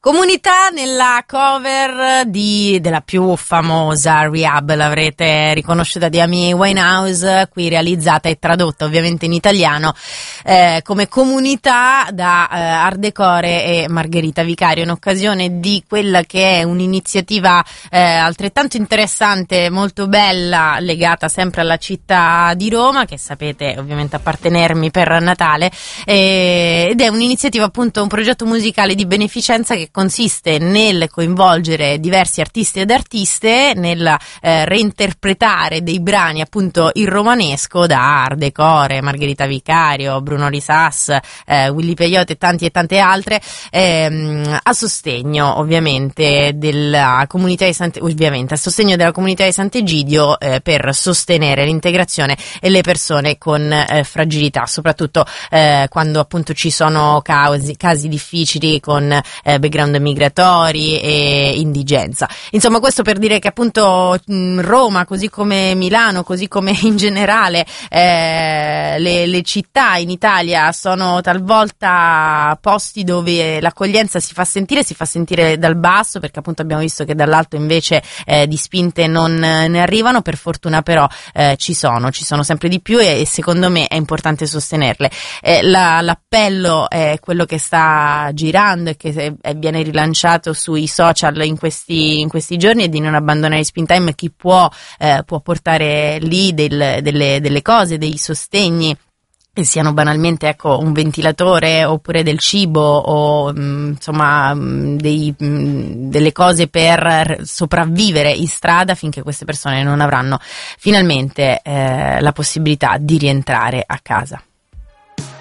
Comunità nella cover della più famosa Rehab, l'avrete riconosciuta, di Amy Winehouse, qui realizzata e tradotta ovviamente in italiano come Comunità da Ardecore e Margherita Vicario, in occasione di quella che è un'iniziativa altrettanto interessante, molto bella, legata sempre alla città di Roma, che sapete ovviamente appartenermi per Natale, ed è un'iniziativa, appunto, un progetto musicale di beneficenza che consiste nel coinvolgere diversi artisti ed artiste nel reinterpretare dei brani, appunto, in romanesco, da Ardecore, Margherita Vicario, Bruno Risas, Willy Peyote e tante altre, a sostegno ovviamente della comunità di Sant'Egidio, per sostenere l'integrazione e le persone con fragilità, soprattutto quando appunto ci sono casi difficili con background migratori e indigenza. Insomma, questo per dire che appunto Roma, così come Milano, così come in generale le città in Italia, sono talvolta posti dove l'accoglienza si fa sentire dal basso, perché appunto abbiamo visto che dall'alto invece di spinte non ne arrivano. Per fortuna però ci sono sempre di più, e secondo me è importante sostenerle. L'appello è quello che sta girando e che viene rilanciato sui social in questi giorni, è di non abbandonare Spin Time. Chi può portare lì delle cose, dei sostegni, che siano banalmente, ecco, un ventilatore oppure del cibo o insomma delle cose per sopravvivere in strada, finché queste persone non avranno finalmente la possibilità di rientrare a casa.